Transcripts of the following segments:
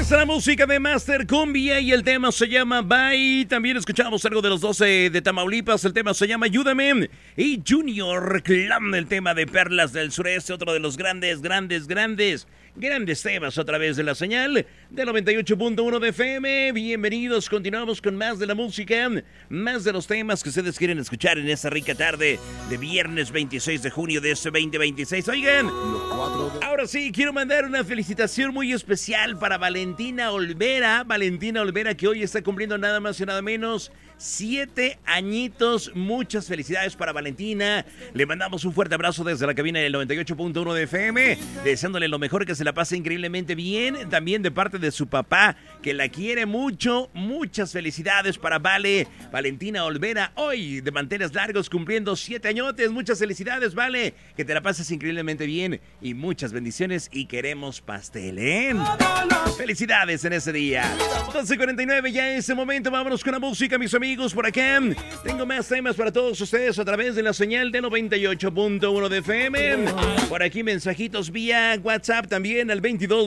Está la música de Master Cumbia y el tema se llama Bye. También escuchamos algo de los 12 de Tamaulipas. El tema se llama Ayúdame. Y Junior Clan, el tema de Perlas del Sureste. Otro de los grandes temas a través de la señal de 98.1 de FM. Bienvenidos, continuamos con más de la música, más de los temas que ustedes quieren escuchar en esta rica tarde de viernes 26 de junio de este 2026. Oigan, ahora sí, quiero mandar una felicitación muy especial para Valentina Olvera, que hoy está cumpliendo nada más y nada menos 7 añitos. Muchas felicidades para Valentina. Le mandamos un fuerte abrazo desde la cabina del 98.1 de FM, deseándole lo mejor, que se la pase increíblemente bien. También de parte de su papá, que la quiere mucho. Muchas felicidades para Valentina Olvera, hoy de manteles largos, cumpliendo 7 añotes. Muchas felicidades, Vale, que te la pases increíblemente bien y muchas bendiciones, y queremos pastel, ¿eh? Felicidades en ese día. 12:49 ya en ese momento. Vámonos con la música, mis amigos. Por acá tengo más temas para todos ustedes a través de la señal de 98.1 de FM. Por aquí mensajitos vía WhatsApp también al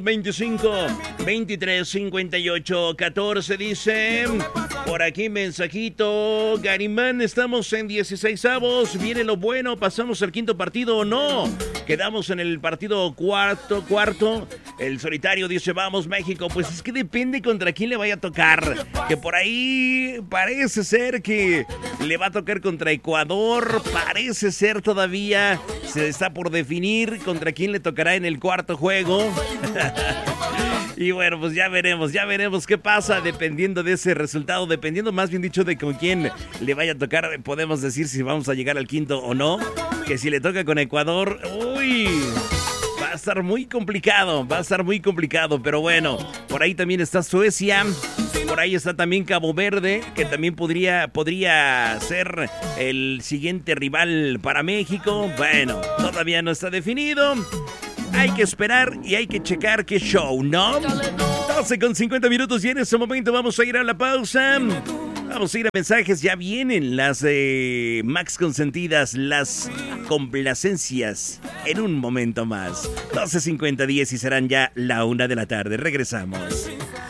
2225-2358-14. Dice por aquí mensajito: Garimán, estamos en 16avos, viene lo bueno, pasamos el quinto partido o no, quedamos en el partido cuarto. El solitario dice: vamos México. Pues es que depende contra quién le vaya a tocar, que por ahí parece ser que le va a tocar contra Ecuador. Parece ser, todavía se está por definir contra quién le tocará en el cuarto juego. Y bueno, pues ya veremos qué pasa dependiendo de ese resultado, dependiendo más bien dicho de con quién le vaya a tocar. Podemos decir si vamos a llegar al quinto o no. Que si le toca con Ecuador, uy, va a estar muy complicado, pero bueno, por ahí también está Suecia. Por ahí está también Cabo Verde, que también podría ser el siguiente rival para México. Bueno, todavía no está definido. Hay que esperar y hay que checar qué show, ¿no? 12:50 y en este momento vamos a ir a la pausa. Vamos a ir a mensajes. Ya vienen las Max consentidas, las complacencias en un momento más. 12:50 y serán ya la 1 de la tarde. Regresamos.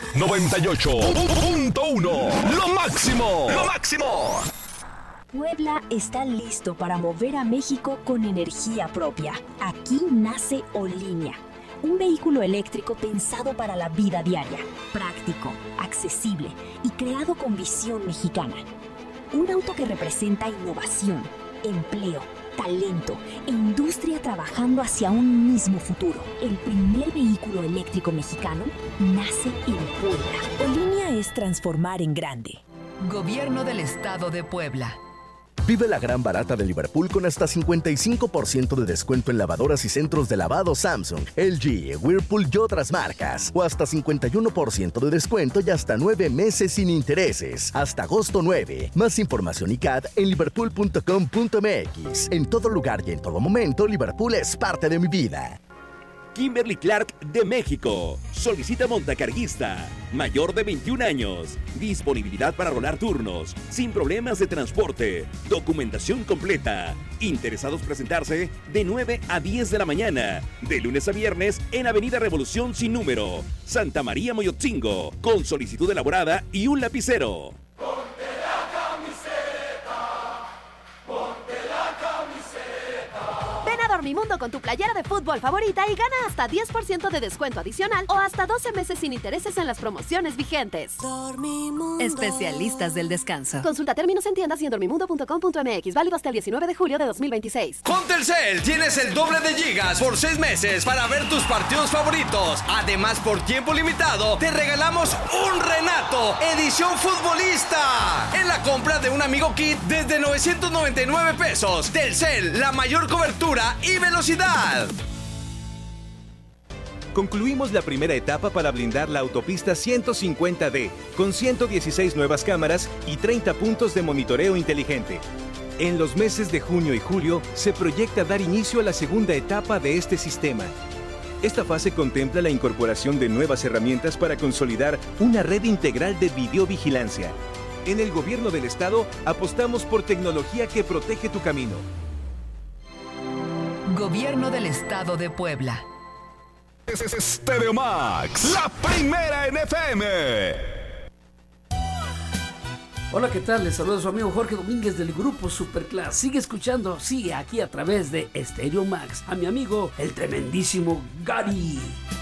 98.1, lo máximo. Puebla está listo para mover a México con energía propia. Aquí nace Olinea, un vehículo eléctrico pensado para la vida diaria, práctico, accesible y creado con visión mexicana. Un auto que representa innovación, empleo, talento e industria trabajando hacia un mismo futuro. El primer vehículo eléctrico mexicano nace en Puebla. Olinea es transformar en grande. Gobierno del Estado de Puebla. Vive la gran barata de Liverpool con hasta 55% de descuento en lavadoras y centros de lavado Samsung, LG, Whirlpool y otras marcas. O hasta 51% de descuento y hasta 9 meses sin intereses. Hasta agosto 9. Más información y CAD en liverpool.com.mx. En todo lugar y en todo momento, Liverpool es parte de mi vida. Kimberly Clark de México. Solicita montacarguista. Mayor de 21 años. Disponibilidad para rolar turnos. Sin problemas de transporte. Documentación completa. Interesados presentarse de 9 a 10 de la mañana. De lunes a viernes en Avenida Revolución sin número. Santa María Moyotzingo. Con solicitud elaborada y un lapicero. Dormimundo con tu playera de fútbol favorita y gana hasta 10% de descuento adicional o hasta 12 meses sin intereses en las promociones vigentes. Dormimundo. Especialistas del descanso. Consulta términos en tiendas y en dormimundo.com.mx. Válido hasta el 19 de julio de 2026. Con Telcel tienes el doble de gigas por 6 meses para ver tus partidos favoritos. Además, por tiempo limitado, te regalamos un Renato edición futbolista en la compra de un Amigo Kit desde 999 pesos. Telcel, la mayor cobertura y velocidad. Concluimos la primera etapa para blindar la autopista 150D, con 116 nuevas cámaras y 30 puntos de monitoreo inteligente. En los meses de junio y julio se proyecta dar inicio a la segunda etapa de este sistema. Esta fase contempla la incorporación de nuevas herramientas para consolidar una red integral de videovigilancia. En el Gobierno del Estado apostamos por tecnología que protege tu camino. Gobierno del Estado de Puebla. Stereo Max, la primera en FM. Hola, ¿qué tal? Les saluda su amigo Jorge Domínguez del grupo Superclass. Sigue escuchando, sí, aquí a través de Stereo Max, a mi amigo, el tremendísimo Gary.